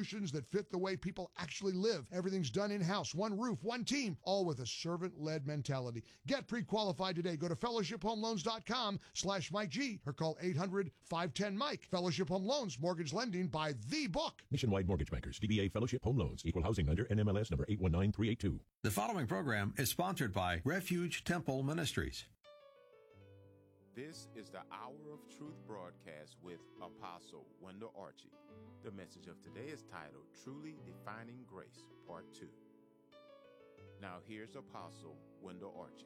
solutions that fit the way people actually live. Everything's done in-house, one roof, one team, all with a servant-led mentality. Get pre-qualified today. Go to fellowshiphomeloans.com/Mike G or call 800-510-MIKE. Fellowship Home Loans, mortgage lending by the book. Nationwide Mortgage Bankers, DBA Fellowship Home Loans, Equal Housing Lender, NMLS number 819382. The following program is sponsored by Refuge Temple Ministries. This is the Hour of Truth broadcast with Apostle Wendell Archie. The message of today is titled Truly Defining Grace, Part 2. Now here's Apostle Wendell Archie.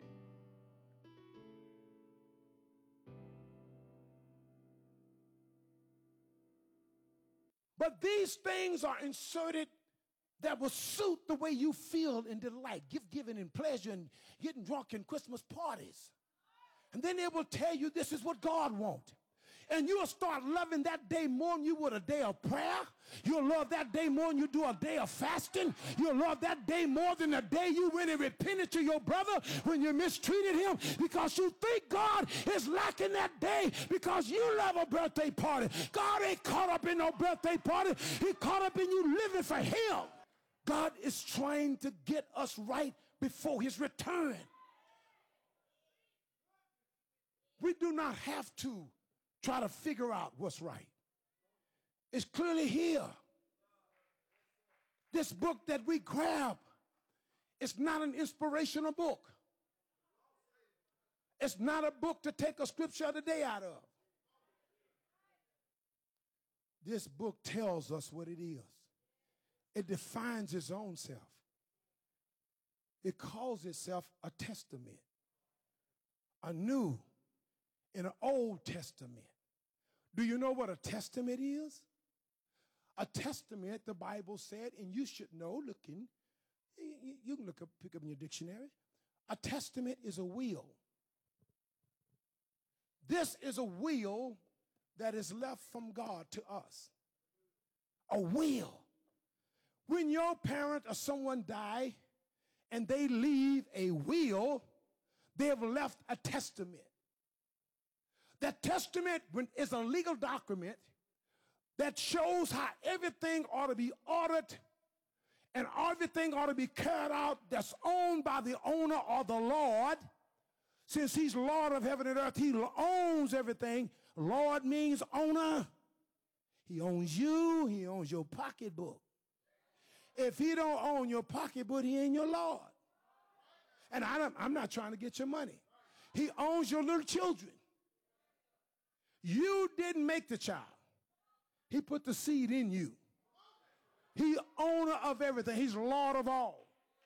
But these things are inserted that will suit the way you feel and delight, gift-giving and pleasure and getting drunk in Christmas parties. And then they will tell you this is what God wants. And you'll start loving that day more than you would a day of prayer. You'll love that day more than you do a day of fasting. You'll love that day more than the day you went and repented to your brother when you mistreated him, because you think God is lacking that day because you love a birthday party. God ain't caught up in no birthday party. He caught up in you living for him. God is trying to get us right before his return. We do not have to try to figure out what's right. It's clearly here. This book that we grab is not an inspirational book. It's not a book to take a scripture of the day out of. This book tells us what it is. It defines its own self. It calls itself a testament, a new in an Old Testament. Do you know what a testament is? A testament, the Bible said, and you should know, looking, you can pick up in your dictionary. A testament is a will. This is a will that is left from God to us. A will. When your parent or someone die and they leave a will, they have left a testament. That testament is a legal document that shows how everything ought to be ordered and everything ought to be carried out that's owned by the owner or the Lord. Since he's Lord of heaven and earth, he owns everything. Lord means owner. He owns you. He owns your pocketbook. If he don't own your pocketbook, he ain't your Lord. And I'm not trying to get your money. He owns your little children. You didn't make the child. He put the seed in you. He's owner of everything. He's Lord of all.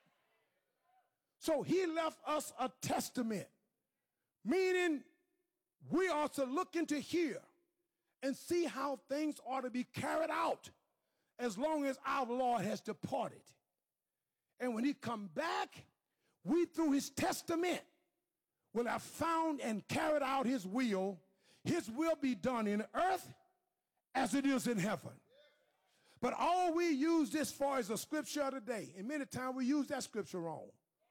So he left us a testament, meaning we are to look into here and see how things ought to be carried out as long as our Lord has departed. And when he come back, we through his testament will have found and carried out his will. His will be done in earth as it is in heaven. But all we use this for is a scripture of the day. And many times we use that scripture wrong.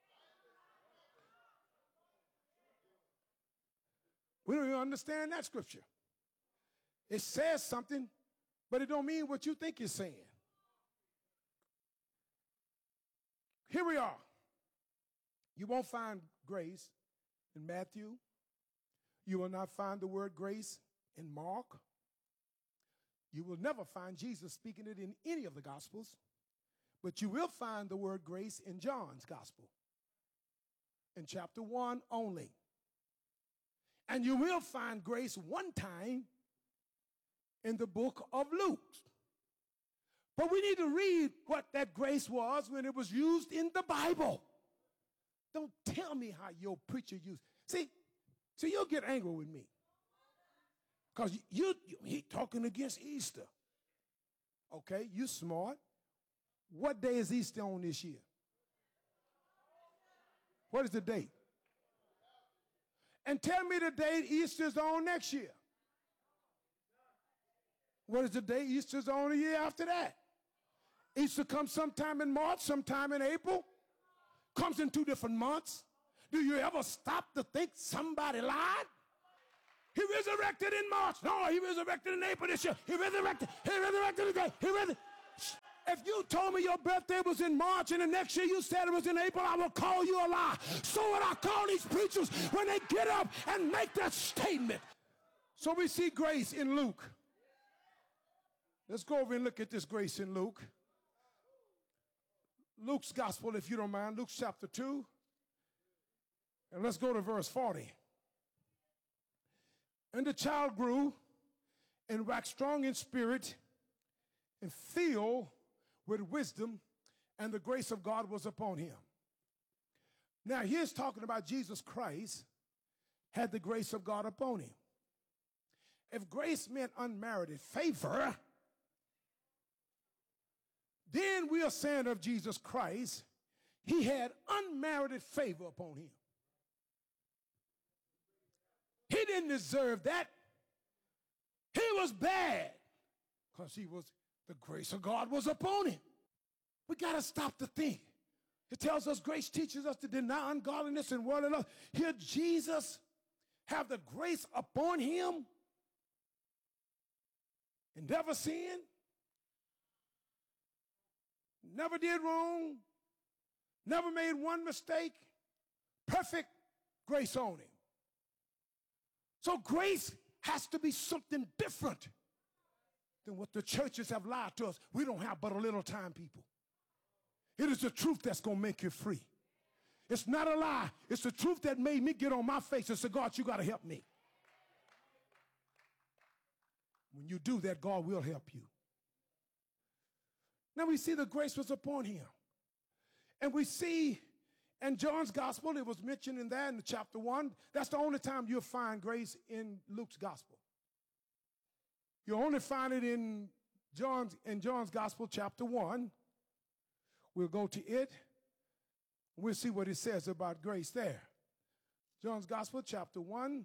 We don't even understand that scripture. It says something, but it don't mean what you think it's saying. Here we are. You won't find grace in Matthew. You will not find the word grace in Mark. You will never find Jesus speaking it in any of the Gospels. But you will find the word grace in John's Gospel, in chapter 1 only. And you will find grace one time in the book of Luke. But we need to read what that grace was when it was used in the Bible. Don't tell me how your preacher used. See, you'll get angry with me. Because he talking against Easter. Okay, you smart. What day is Easter on this year? What is the date? And tell me the date Easter's on next year. What is the date Easter's on the year after that? Easter comes sometime in March, sometime in April. Comes in 2 different months. Do you ever stop to think somebody lied? He resurrected in March. No, he resurrected in April this year. He resurrected today. If you told me your birthday was in March and the next year you said it was in April, I will call you a lie. So would I call these preachers when they get up and make that statement. So we see grace in Luke. Let's go over and look at this grace in Luke. Luke's gospel, if you don't mind, Luke chapter 2. And let's go to verse 40. And the child grew and waxed strong in spirit and filled with wisdom, and the grace of God was upon him. Now, here's talking about Jesus Christ had the grace of God upon him. If grace meant unmerited favor, then we are saying of Jesus Christ, he had unmerited favor upon him. He didn't deserve that. He was bad because the grace of God was upon him. We got to stop to think. It tells us grace teaches us to deny ungodliness and worldly lust. Here Jesus have the grace upon him and never sinned, never did wrong, never made one mistake, perfect grace on him. So grace has to be something different than what the churches have lied to us. We don't have but a little time, people. It is the truth that's going to make you free. It's not a lie. It's the truth that made me get on my face and say, God, you got to help me. When you do that, God will help you. Now we see the grace was upon him. And we see in John's gospel, it was mentioned in that in the chapter 1. That's the only time you'll find grace in Luke's gospel. You'll only find it in John's gospel, chapter 1. We'll go to it. We'll see what it says about grace there. John's gospel, chapter 1.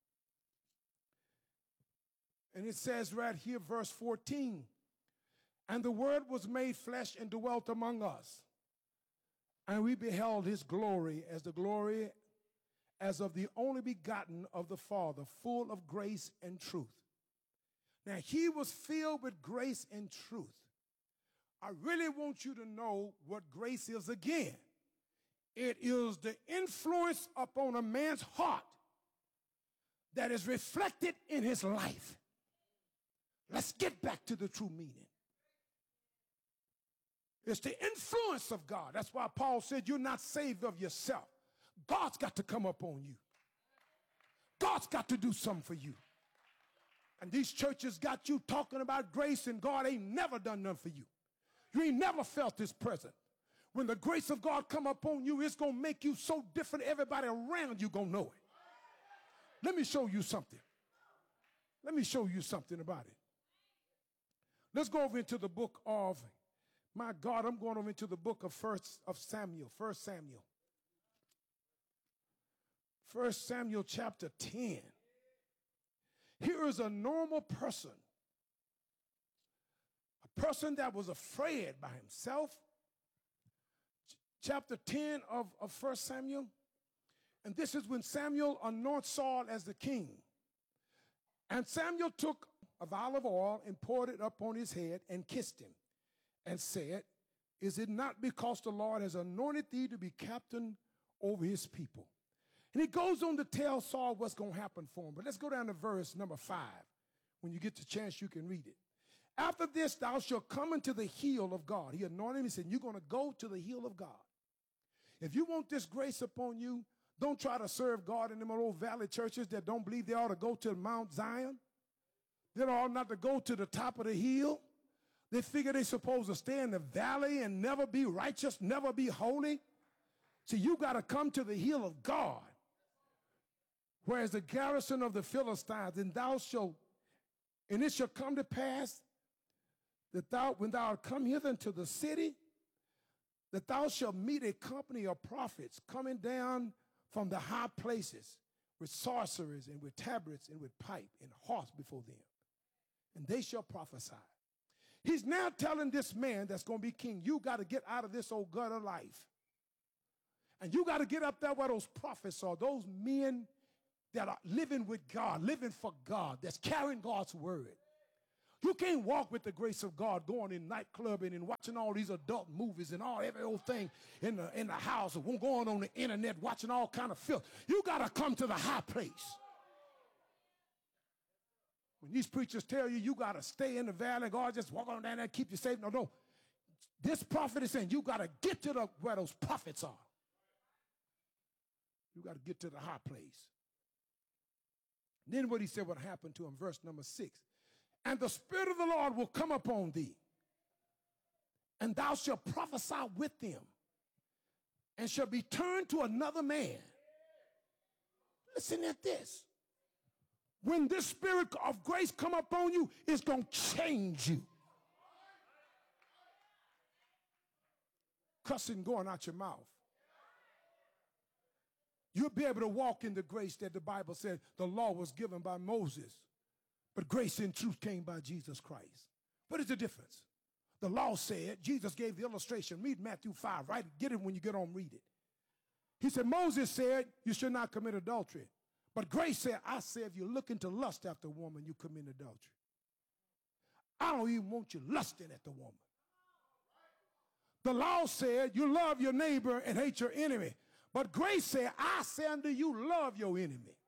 And it says right here, verse 14. And the word was made flesh and dwelt among us. And we beheld his glory as the glory as of the only begotten of the Father, full of grace and truth. Now, he was filled with grace and truth. I really want you to know what grace is again. It is the influence upon a man's heart that is reflected in his life. Let's get back to the true meaning. It's the influence of God. That's why Paul said you're not saved of yourself. God's got to come up on you. God's got to do something for you. And these churches got you talking about grace, and God ain't never done nothing for you. You ain't never felt his presence. When the grace of God come upon you, it's going to make you so different, everybody around you going to know it. Let me show you something. Let me show you something about it. Let's go over into the book of, my God, I'm going over into the book of Samuel. 1 Samuel chapter 10. Here is a normal person. A person that was afraid by himself. Chapter 10 of 1 Samuel. And this is when Samuel anoints Saul as the king. And Samuel took a vial of oil and poured it upon his head and kissed him and said, is it not because the Lord has anointed thee to be captain over his people? And he goes on to tell Saul what's going to happen for him. But let's go down to verse number 5. When you get the chance, you can read it. After this, thou shalt come into the hill of God. He anointed him. He said, you're going to go to the hill of God. If you want this grace upon you, don't try to serve God in them old valley churches that don't believe they ought to go to Mount Zion. They ought not to go to the top of the hill. They figure they're supposed to stay in the valley and never be righteous, never be holy. So you got to come to the hill of God. Whereas the garrison of the Philistines, and it shall come to pass that when thou art come hither into the city, that thou shalt meet a company of prophets coming down from the high places with sorceries and with tabrets and with pipe and harps before them. And they shall prophesy. He's now telling this man that's going to be king, you got to get out of this old gutter life. And you got to get up there where those prophets are, those men that are living with God, living for God, that's carrying God's word. You can't walk with the grace of God going in nightclubbing and watching all these adult movies and every old thing in the house, or going on the internet watching all kind of filth. You got to come to the high place. When these preachers tell you got to stay in the valley, God just walk on down there and keep you safe. No. This prophet is saying you got to get to where those prophets are. You got to get to the high place. Then what he said would happen to him, verse number 6. And the Spirit of the Lord will come upon thee, and thou shalt prophesy with them, and shall be turned to another man. Listen at this. When this Spirit of grace come upon you, it's going to change you. Cussing going out your mouth. You'll be able to walk in the grace that the Bible said the law was given by Moses, but grace and truth came by Jesus Christ. What is the difference? The law said, Jesus gave the illustration. Read Matthew 5, right? Get it when you get home, read it. He said, Moses said, you should not commit adultery. But grace said, I say, if you're looking to lust after a woman, you commit adultery. I don't even want you lusting at the woman. The law said, you love your neighbor and hate your enemy. But grace said, I say unto you, love your enemy.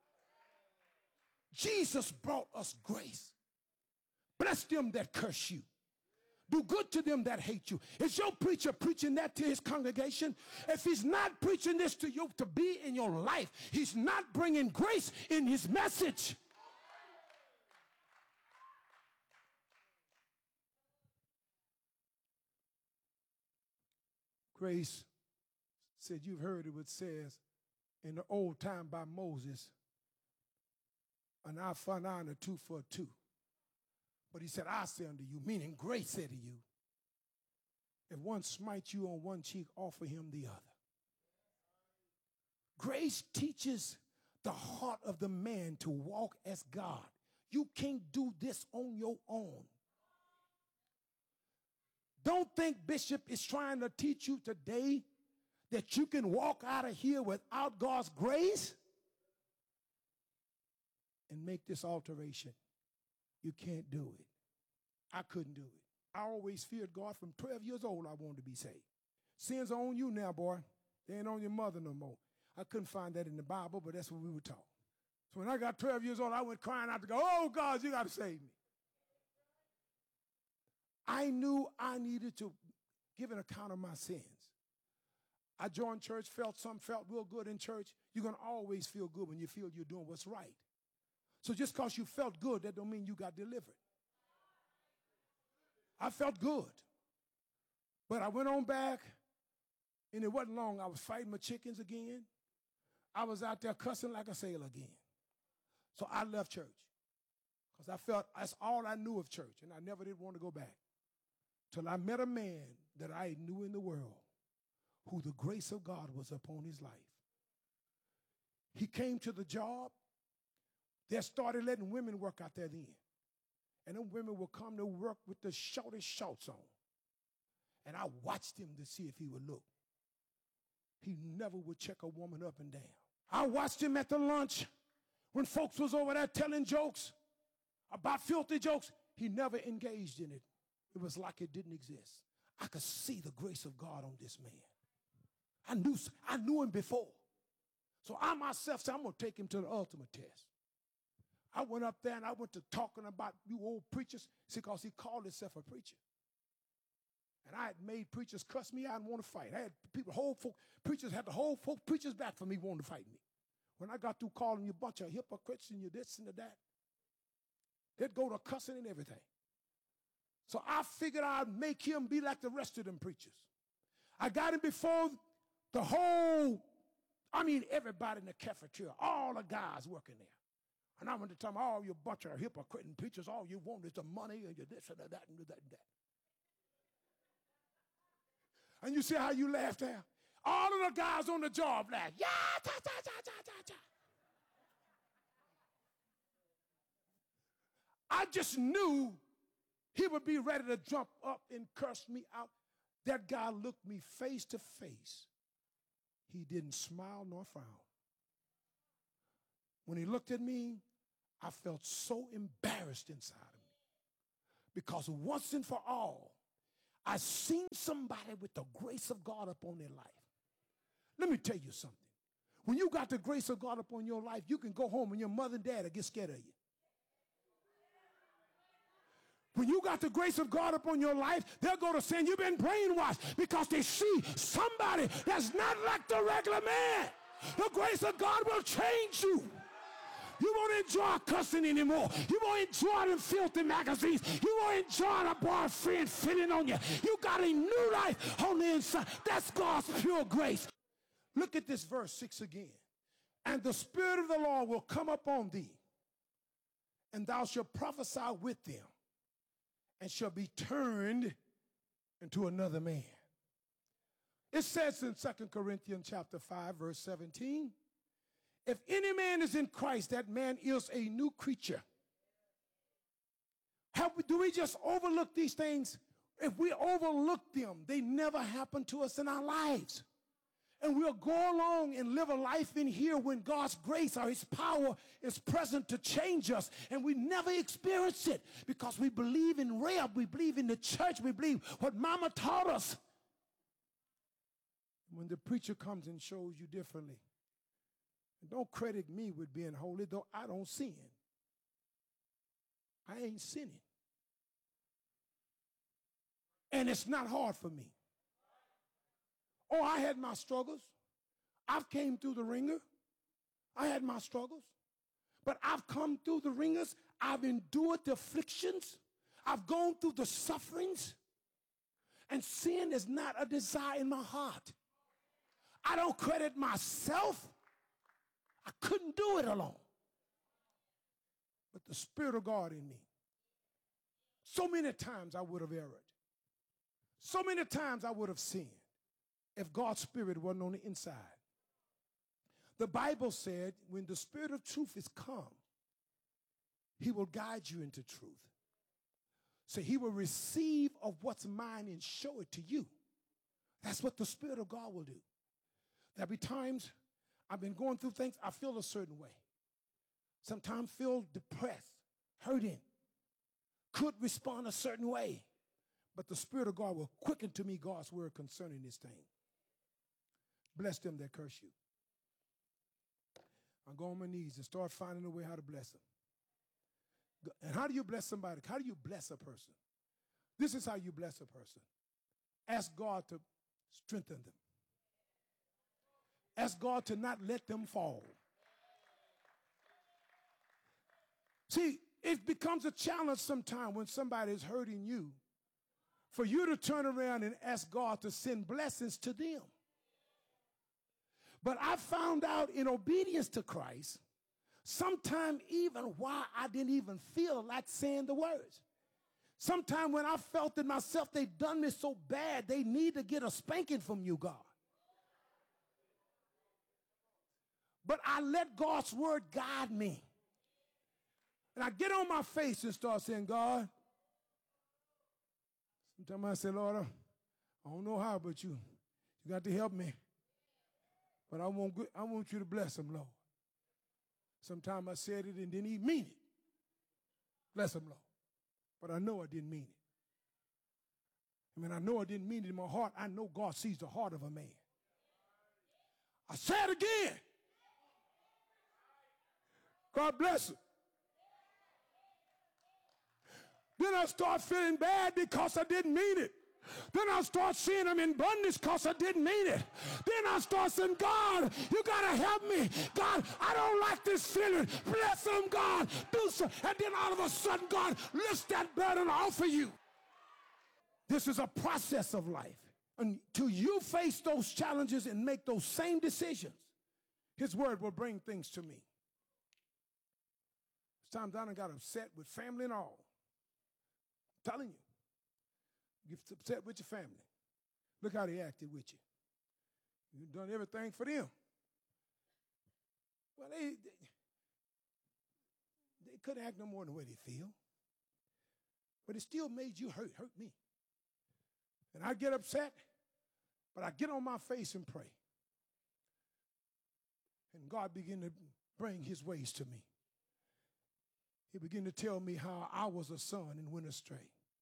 Jesus brought us grace. Bless them that curse you. Do good to them that hate you. Is your preacher preaching that to his congregation? If he's not preaching this to you to be in your life, he's not bringing grace in his message. Grace said, you've heard it, what says in the old time by Moses, an eye for an eye and a tooth for a tooth. But he said, I say unto you, meaning grace said to you, if one smites you on one cheek, offer him the other. Grace teaches the heart of the man to walk as God. You can't do this on your own. Don't think Bishop is trying to teach you today that you can walk out of here without God's grace and make this alteration. You can't do it. I couldn't do it. I always feared God from 12 years old. I wanted to be saved. Sins are on you now, boy. They ain't on your mother no more. I couldn't find that in the Bible, but that's what we were taught. So when I got 12 years old, I went crying out to God, oh, God, you got to save me. I knew I needed to give an account of my sins. I joined church, felt real good in church. You're going to always feel good when you feel you're doing what's right. So just because you felt good, that don't mean you got delivered. I felt good. But I went on back, and it wasn't long. I was fighting my chickens again. I was out there cussing like a sailor again. So I left church because I felt that's all I knew of church, and I never did want to go back till I met a man that I knew in the world who the grace of God was upon his life. He came to the job. They started letting women work out there then. And them women would come to work with the shortest shorts on. And I watched him to see if he would look. He never would check a woman up and down. I watched him at the lunch when folks was over there telling jokes about filthy jokes. He never engaged in it. It was like it didn't exist. I could see the grace of God on this man. I knew him before. So I myself said, I'm going to take him to the ultimate test. I went up there and I went to talking about you old preachers, because he called himself a preacher. And I had made preachers cuss me out and want to fight. I had people, preachers had the whole folk preachers back for me wanting to fight me. When I got through calling you a bunch of hypocrites and you this and that, they'd go to cussing and everything. So I figured I'd make him be like the rest of them preachers. I got him before everybody in the cafeteria, all the guys working there. And I went to tell them, all you bunch of hypocrite and preachers, all you want is the money and you this and that and that and that. And you see how you laughed there? All of the guys on the job laughed. Yeah, ta, ta, ta, ta, ta, ta. I just knew he would be ready to jump up and curse me out. That guy looked me face to face. He didn't smile nor frown. When he looked at me, I felt so embarrassed inside of me Because once and for all, I've seen somebody with the grace of God upon their life. Let me tell you something. When you got the grace of God upon your life, you can go home and your mother and dad will get scared of you. When you got the grace of God upon your life, they'll go to saying you've been brainwashed because they see somebody that's not like the regular man. The grace of God will change you. You won't enjoy cussing anymore. You won't enjoy them filthy magazines. You won't enjoy a boyfriend fitting on you. You got a new life on the inside. That's God's pure grace. Look at this verse 6 again. And the Spirit of the Lord will come upon thee, and thou shalt prophesy with them, and shall be turned into another man. It says in 2 Corinthians chapter 5, verse 17, if any man is in Christ, that man is a new creature. Do we just overlook these things? If we overlook them, they never happen to us in our lives. And we'll go along and live a life in here when God's grace or his power is present to change us. And we never experience it because we believe in Reb, we believe in the church, we believe what Mama taught us. When the preacher comes and shows you differently, and don't credit me with being holy, though I don't sin. I ain't sinning. And it's not hard for me. Oh, I had my struggles. I've came through the ringer. I had my struggles. But I've come through the ringers. I've endured the afflictions. I've gone through the sufferings. And sin is not a desire in my heart. I don't credit myself. I couldn't do it alone. But the Spirit of God in me. So many times I would have erred. So many times I would have sinned if God's Spirit wasn't on the inside. The Bible said when the Spirit of truth is come, he will guide you into truth. So he will receive of what's mine and show it to you. That's what the Spirit of God will do. There'll be times I've been going through things, I feel a certain way. Sometimes feel depressed, hurting, could respond a certain way. But the Spirit of God will quicken to me God's word concerning this thing. Bless them that curse you. I go on my knees and start finding a way how to bless them. And how do you bless somebody? How do you bless a person? This is how you bless a person. Ask God to strengthen them. Ask God to not let them fall. See, it becomes a challenge sometimes when somebody is hurting you for you to turn around and ask God to send blessings to them. But I found out in obedience to Christ, sometimes even while I didn't even feel like saying the words. Sometimes when I felt it myself, they've done me so bad, they need to get a spanking from you, God. But I let God's word guide me. And I get on my face and start saying, God, sometimes I say, Lord, I don't know how, but you got to help me. But I want you to bless them, Lord. Sometimes I said it and didn't even mean it. Bless them, Lord. But I know I didn't mean it. I know I didn't mean it in my heart. I know God sees the heart of a man. I say it again. God bless him. Then I start feeling bad because I didn't mean it. Then I start seeing them in abundance because I didn't mean it. Then I start saying, God, you got to help me. God, I don't like this feeling. Bless them, God. Do so. And then all of a sudden, God lifts that burden off of you. This is a process of life. Until you face those challenges and make those same decisions, his word will bring things to me. Sometimes I done got upset with family and all. I'm telling you. Get upset with your family. Look how they acted with you. You've done everything for them. Well, they couldn't act no more than the way they feel. But it still made you hurt me. And I get upset, but I get on my face and pray. And God began to bring his ways to me. He began to tell me how I was a son and went astray.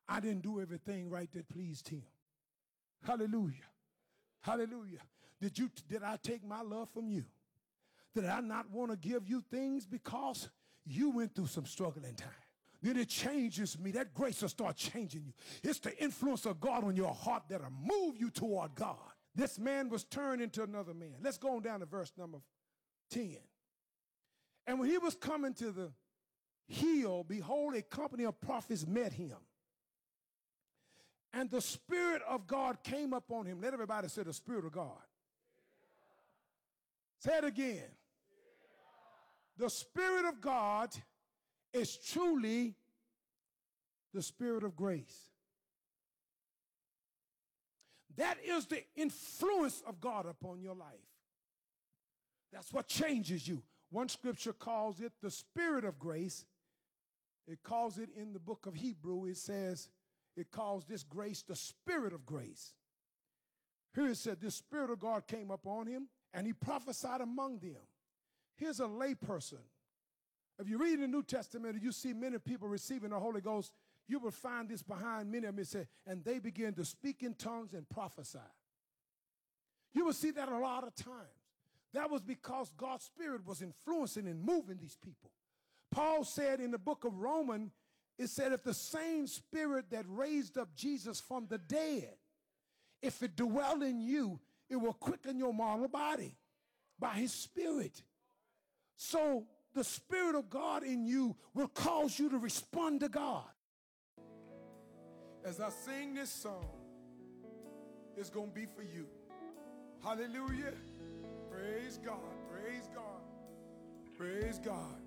I didn't do everything right that pleased him. Hallelujah. Hallelujah. Did I take my love from you? Did I not want to give you things because you went through some struggling time? Then it changes me. That grace will start changing you. It's the influence of God on your heart that'll move you toward God. This man was turned into another man. Let's go on down to verse number 10. And when he was coming to the hill, behold, a company of prophets met him. And the Spirit of God came upon him. Let everybody say the Spirit of God. Say it again. The Spirit of God is truly the Spirit of grace. That is the influence of God upon your life. That's what changes you. One scripture calls it the Spirit of grace. It calls it in the book of Hebrew, it calls this grace the Spirit of grace. Here it said, this Spirit of God came upon him, and he prophesied among them. Here's a lay person. If you read the New Testament and you see many people receiving the Holy Ghost, you will find this behind many of them. It said, and they began to speak in tongues and prophesy. You will see that a lot of times. That was because God's Spirit was influencing and moving these people. Paul said in the book of Romans, it said, if the same Spirit that raised up Jesus from the dead, if it dwell in you, it will quicken your mortal body by his Spirit. So the Spirit of God in you will cause you to respond to God. As I sing this song, it's going to be for you. Hallelujah. Praise God. Praise God. Praise God.